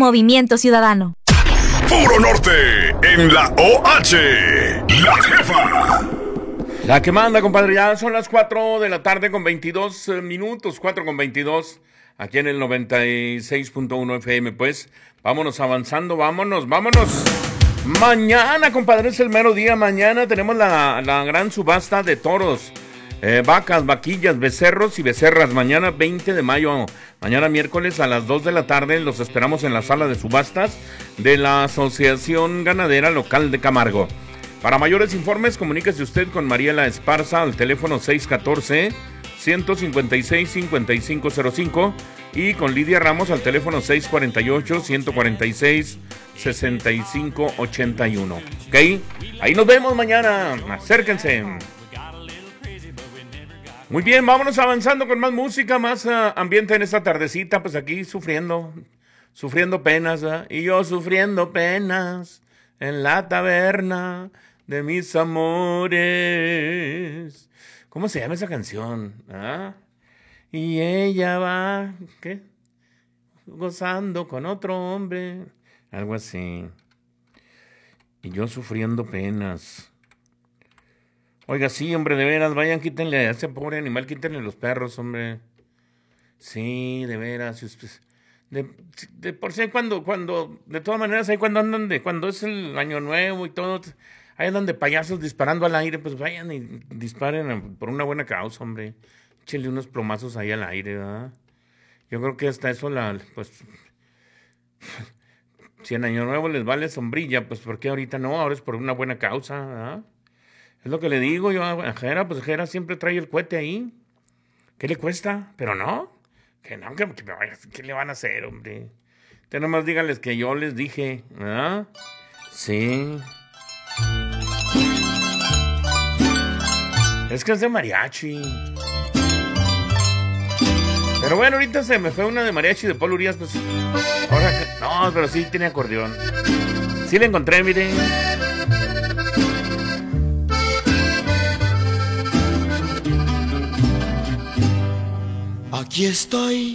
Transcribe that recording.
Movimiento Ciudadano. Puro Norte en la OH. La jefa. La que manda, compadre. Ya son las 4 de la tarde con 22 minutos. 4 con 22. Aquí en el 96.1 FM. Pues vámonos avanzando. Vámonos. Mañana, compadre, es el mero día. Mañana tenemos la gran subasta de toros. Vacas, vaquillas, becerros y becerras. Mañana 20 de mayo, mañana miércoles a las 2 de la tarde, los esperamos en la sala de subastas de la Asociación Ganadera Local de Camargo. Para mayores informes, comuníquese usted con Mariela Esparza al teléfono 614-156-5505 y con Lidia Ramos al teléfono 648-146-6581. ¿Ok? Ahí nos vemos mañana. Acérquense. Muy bien, vámonos avanzando con más música, más ambiente en esta tardecita, pues aquí sufriendo penas, y yo sufriendo penas en la taberna de mis amores. ¿Cómo se llama esa canción? Y ella va, ¿qué? Gozando con otro hombre, algo así. Y yo sufriendo penas. Oiga, sí, hombre, de veras, vayan, quítenle a ese pobre animal, quítenle los perros, hombre. Sí, de veras. De por sí, cuando, de todas maneras, ahí cuando andan cuando es el año nuevo y todo, ahí andan de payasos disparando al aire, pues vayan y disparen por una buena causa, hombre. Échenle unos plomazos ahí al aire, ¿verdad? Yo creo que hasta eso, pues, si en año nuevo les vale sombrilla, pues, ¿por qué ahorita no? Ahora es por una buena causa, ¿verdad? Es lo que le digo yo a Jera, pues Jera siempre trae el cohete ahí. ¿Qué le cuesta? Pero no, que ¿qué le van a hacer, hombre? Usted nomás díganles que yo les dije, ¿verdad? Sí. Es que es de mariachi. Pero bueno, ahorita se me fue una de mariachi de Paul Urias, pues. Ahora, no, pero sí tiene acordeón. Sí la encontré, miren. Aquí estoy,